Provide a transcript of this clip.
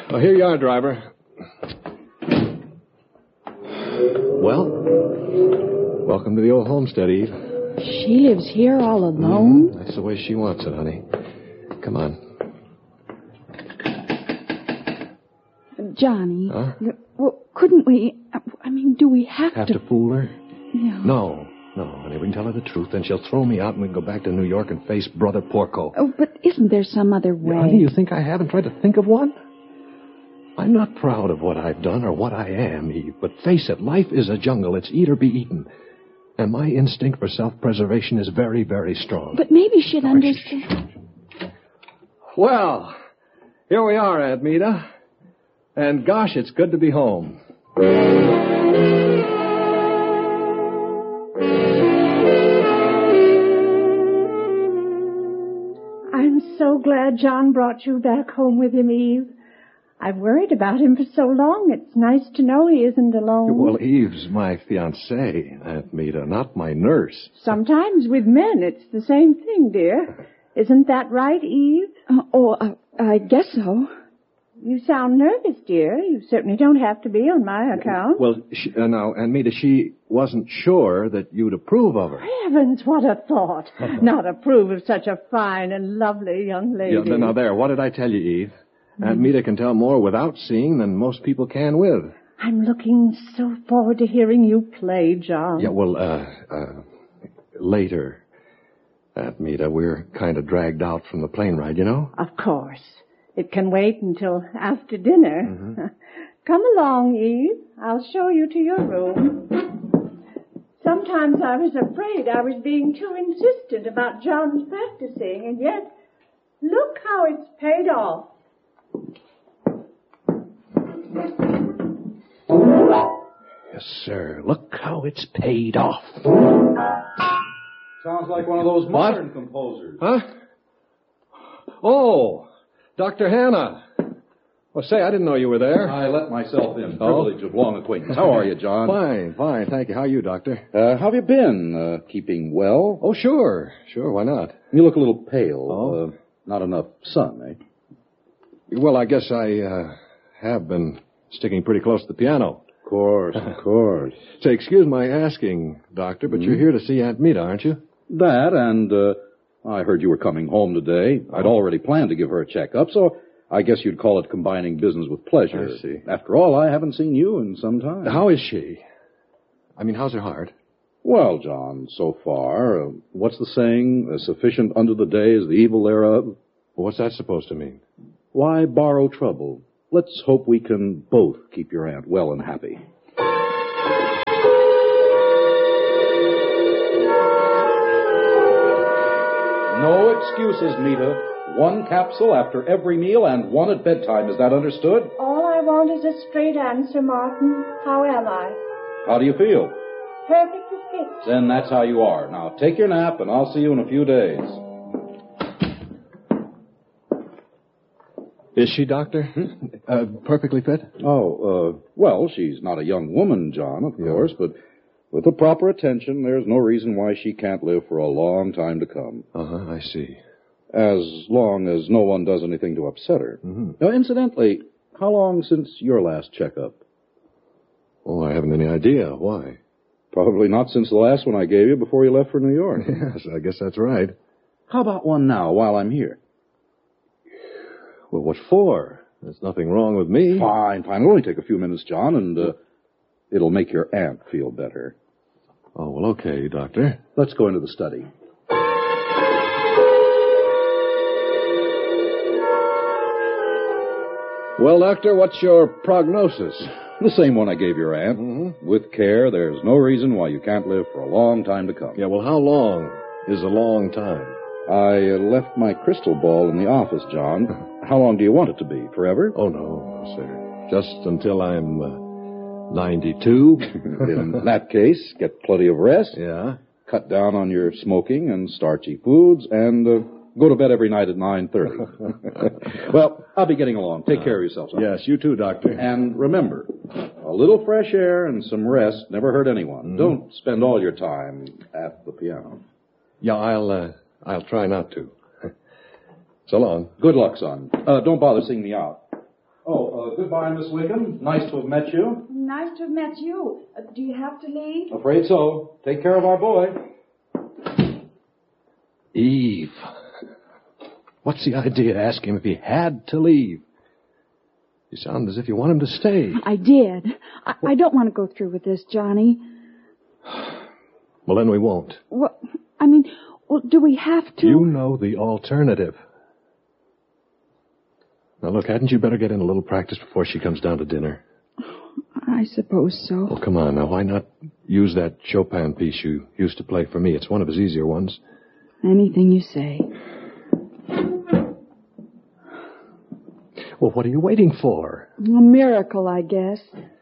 Oh, here you are, driver. Well, welcome to the old homestead, Eve. She lives here all alone? That's the way she wants it, honey. Come on. Johnny. Huh? Well, couldn't we... do we have Have to fool her? Yeah. No, honey. We can tell her the truth, then she'll throw me out and we can go back to New York and face Brother Porco. Oh, but isn't there some other way? Honey, you think I haven't tried to think of one? I'm not proud of what I've done or what I am, Eve, but face it, life is a jungle. It's eat or be eaten. And my instinct for self-preservation is very, very strong. But maybe she'd understand. Well, here we are, Aunt Meta. And gosh, it's good to be home. I'm so glad John brought you back home with him, Eve. I've worried about him for so long. It's nice to know he isn't alone. Well, Eve's my fiancée, Aunt Meta, not my nurse. Sometimes with men, it's the same thing, dear. Isn't that right, Eve? I guess so. You sound nervous, dear. You certainly don't have to be on my account. Well, now, Aunt Meta, she wasn't sure that you'd approve of her. Heavens, what a thought. Not approve of such a fine and lovely young lady. Yeah, now, there, what did I tell you, Eve? Aunt Meta can tell more without seeing than most people can with. I'm looking so forward to hearing you play, John. Yeah, well, later, Aunt Meta, we're kind of dragged out from the plane ride, you know? Of course. It can wait until after dinner. Mm-hmm. Come along, Eve. I'll show you to your room. Sometimes I was afraid I was being too insistent about John's practicing, and yet, look how it's paid off. Yes, sir. Look how it's paid off. Sounds like one of those modern composers. Huh? Oh, Dr. Hanna. Well, say, I didn't know you were there. I let myself in. Privilege of long acquaintance. How are you, John? Fine. Thank you. How are you, Doctor? How have you been? Keeping well? Oh, sure. Why not? You look a little pale. Oh? Not enough sun, eh? Well, I guess I have been sticking pretty close to the piano. Of course. Say, excuse my asking, Doctor, but you're here to see Aunt Meta, aren't you? That, and I heard you were coming home today. I'd already planned to give her a checkup, so I guess you'd call it combining business with pleasure. I see. After all, I haven't seen you in some time. How is she? How's her heart? Well, John, so far, what's the saying? Sufficient unto the day is the evil thereof. Well, what's that supposed to mean? Why borrow trouble? Let's hope we can both keep your aunt well and happy. No excuses, Meta. One capsule after every meal and one at bedtime. Is that understood? All I want is a straight answer, Martin. How am I? How do you feel? Perfectly fit. Then that's how you are. Now, take your nap, and I'll see you in a few days. Is she, Doctor? Perfectly fit? Well, she's not a young woman, John, of course, but with the proper attention, there's no reason why she can't live for a long time to come. I see. As long as no one does anything to upset her. Mm-hmm. Now, incidentally, how long since your last checkup? Oh, I haven't any idea. Why? Probably not since the last one I gave you before you left for New York. Yes, I guess that's right. How about one now, while I'm here? Well, what for? There's nothing wrong with me. Fine. It'll only take a few minutes, John, and it'll make your aunt feel better. Oh, well, okay, Doctor. Let's go into the study. Well, Doctor, what's your prognosis? The same one I gave your aunt. Mm-hmm. With care, there's no reason why you can't live for a long time to come. Yeah, well, how long is a long time? I left my crystal ball in the office, John. How long do you want it to be? Forever? Oh, no, sir. Just until I'm 92. In that case, get plenty of rest. Yeah. Cut down on your smoking and starchy foods, and go to bed every night at 9:30. Well, I'll be getting along. Take care of yourself, son. Yes, you too, Doctor. And remember, a little fresh air and some rest never hurt anyone. Mm-hmm. Don't spend all your time at the piano. Yeah, I'll try not to. So long. Good luck, son. Don't bother seeing me out. Goodbye, Miss Wiggum. Nice to have met you. Nice to have met you. Do you have to leave? Afraid so. Take care of our boy. Eve. What's the idea? Ask him if he had to leave. You sound as if you want him to stay. I did. I don't want to go through with this, Johnny. Well, then we won't. Well, do we have to? You know the alternative. Now, look, hadn't you better get in a little practice before she comes down to dinner? I suppose so. Well, come on now. Why not use that Chopin piece you used to play for me? It's one of his easier ones. Anything you say. Well, what are you waiting for? A miracle, I guess.